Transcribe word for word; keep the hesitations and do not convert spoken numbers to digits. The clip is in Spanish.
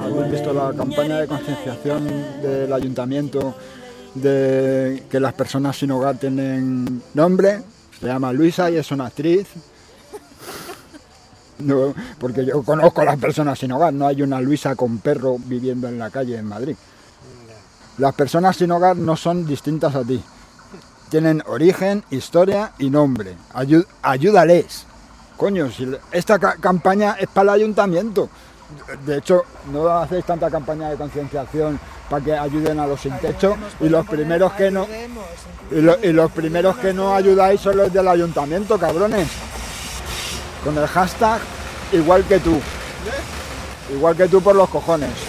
¿Habéis visto la campaña de concienciación del ayuntamiento de que las personas sin hogar tienen nombre? Se llama Luisa y es una actriz. No, porque yo conozco a las personas sin hogar, no hay una Luisa con perro viviendo en la calle en Madrid. Las personas sin hogar no son distintas a ti. Tienen origen, historia y nombre. Ayú- ayúdales. Coño, si esta ca- campaña es para el ayuntamiento. De hecho, no hacéis tanta campaña de concienciación para que ayuden a los sin techo y los primeros que no y, lo- y los primeros que no ayudáis son los del ayuntamiento, cabrones. Con el hashtag igual que tú. Igual que tú por los cojones.